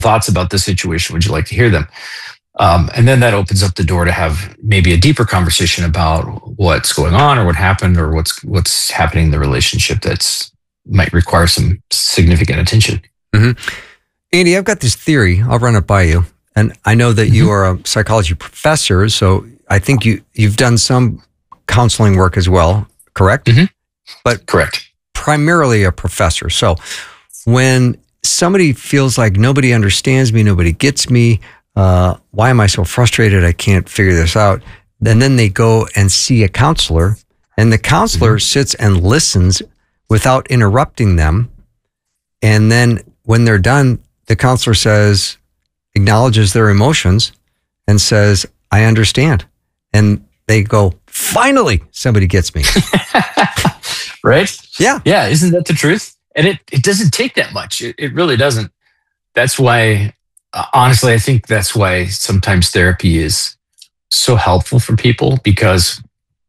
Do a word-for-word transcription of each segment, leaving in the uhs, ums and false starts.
thoughts about the situation. Would you like to hear them? Um, and then that opens up the door to have maybe a deeper conversation about what's going on or what happened or what's what's happening in the relationship that's might require some significant attention. Mm-hmm. Andy, I've got this theory. I'll run it by you. And I know that mm-hmm. you are a psychology professor, so I think you, you've done some counseling work as well, correct? Mm-hmm. But correct. Primarily a professor. So when somebody feels like nobody understands me, nobody gets me, uh, why am I so frustrated? I can't figure this out. And then they go and see a counselor, and the counselor mm-hmm. sits and listens without interrupting them. And then when they're done, the counselor says, acknowledges their emotions and says, I understand. And they go, finally, somebody gets me. Right? Yeah. Yeah. Isn't that the truth? And it, it doesn't take that much. It, it really doesn't. That's why, uh, honestly, I think that's why sometimes therapy is so helpful for people, because,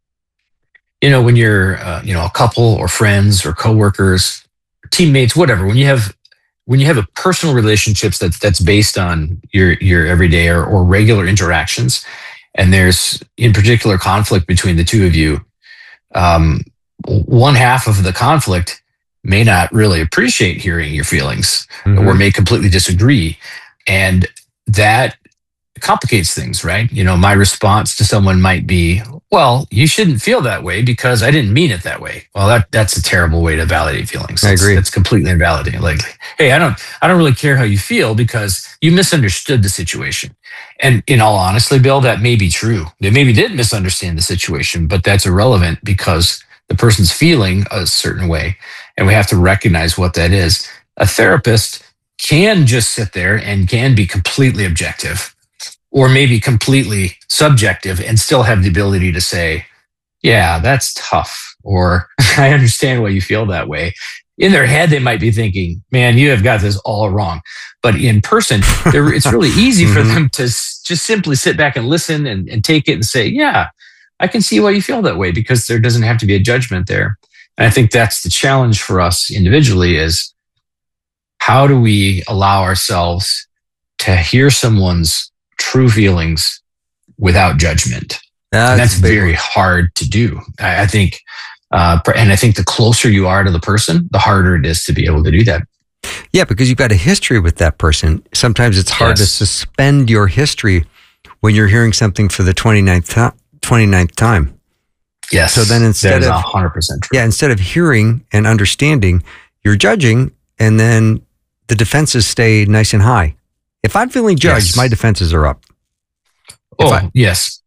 you know, when you're, uh, you know, a couple or friends or coworkers, teammates, whatever, when you have, when you have a personal relationships that's, that's based on your, your everyday or, or regular interactions, and there's in particular conflict between the two of you, um, one half of the conflict may not really appreciate hearing your feelings mm-hmm. or may completely disagree. And that complicates things, right? You know, my response to someone might be, well, you shouldn't feel that way because I didn't mean it that way. Well, that that's a terrible way to validate feelings. I agree. It's completely invalidating. Like, hey, I don't I don't really care how you feel because you misunderstood the situation. And in all honesty, Bill, that may be true. They maybe did misunderstand the situation, but that's irrelevant because the person's feeling a certain way, and we have to recognize what that is. A therapist can just sit there and can be completely objective, or maybe completely subjective, and still have the ability to say, yeah, that's tough, or I understand why you feel that way. In their head, they might be thinking, man, you have got this all wrong. But in person, it's really easy for them to just simply sit back and listen and, and take it and say, yeah, I can see why you feel that way, because there doesn't have to be a judgment there. And I think that's the challenge for us individually, is how do we allow ourselves to hear someone's true feelings without judgment? That's, and that's very hard to do. I, I think, uh, and I think the closer you are to the person, the harder it is to be able to do that. Yeah, because you've got a history with that person. Sometimes it's hard yes. to suspend your history when you're hearing something for the twenty-ninth time. twenty-ninth time. Yes. So then instead of one hundred percent true. Yeah, instead of hearing and understanding, you're judging, and then the defenses stay nice and high. If I'm feeling judged, yes. my defenses are up. If oh, I, yes.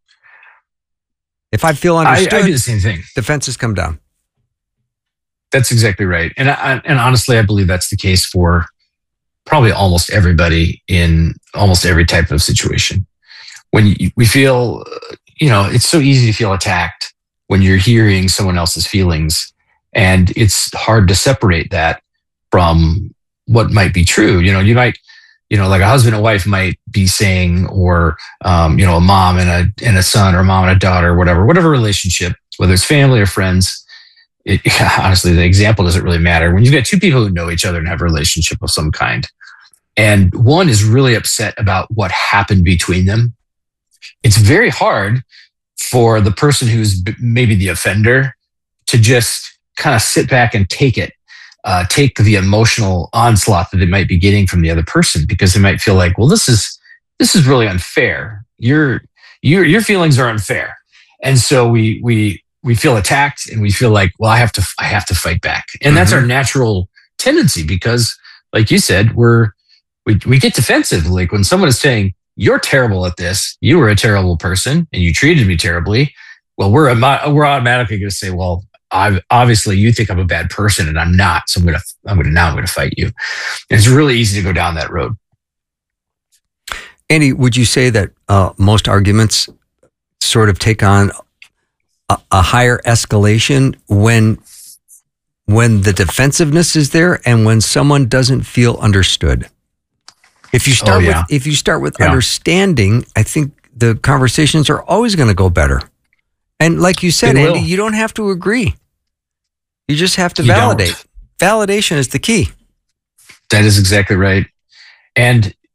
If I feel understood, I, I do the same thing. Defenses come down. That's exactly right. And I, and honestly, I believe that's the case for probably almost everybody in almost every type of situation. When you, we feel, you know, it's so easy to feel attacked when you're hearing someone else's feelings, and it's hard to separate that from what might be true. You know, you might, you know, like a husband and wife might be saying, or, um, you know, a mom and a, and a son, or a mom and a daughter, or whatever, whatever relationship, whether it's family or friends. It, honestly, the example doesn't really matter. When you've got two people who know each other and have a relationship of some kind, and one is really upset about what happened between them, it's very hard for the person who's maybe the offender to just kind of sit back and take it, uh, take the emotional onslaught that they might be getting from the other person, because they might feel like, well, this is this is really unfair. Your your your feelings are unfair, and so we we we feel attacked, and we feel like, well, I have to I have to fight back, and mm-hmm. that's our natural tendency, because, like you said, we're we we get defensive. Like when someone is saying, you're terrible at this, you were a terrible person, and you treated me terribly. Well, we're we're automatically going to say, well, I've, obviously you think I'm a bad person, and I'm not. So I'm going to I'm going to now I'm going to fight you. And it's really easy to go down that road. Andy, would you say that uh, most arguments sort of take on a, a higher escalation when when the defensiveness is there and when someone doesn't feel understood? If you start oh, yeah. with if you start with yeah. understanding, I think the conversations are always going to go better. And like you said, Andy, you don't have to agree. You just have to you validate. Don't. Validation is the key. That is exactly right. And